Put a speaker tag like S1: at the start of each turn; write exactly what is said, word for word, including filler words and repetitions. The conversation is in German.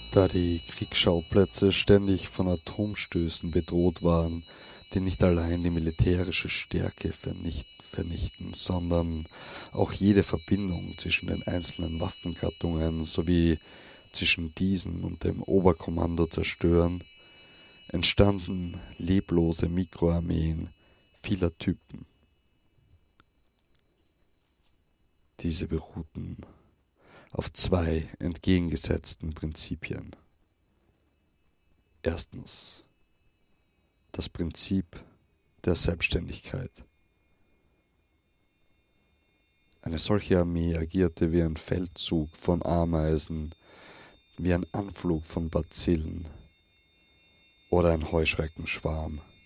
S1: Da die Kriegsschauplätze ständig von Atomstößen bedroht waren, die nicht allein die militärische Stärke vernicht, vernichten, sondern auch jede Verbindung zwischen den einzelnen Waffengattungen sowie zwischen diesen und dem Oberkommando zerstören, entstanden leblose Mikroarmeen vieler Typen. Diese beruhten auf zwei entgegengesetzten Prinzipien. Erstens das Prinzip der Selbstständigkeit. Eine solche Armee agierte wie ein Feldzug von Ameisen, wie ein Anflug von Bazillen oder ein Heuschreckenschwarm,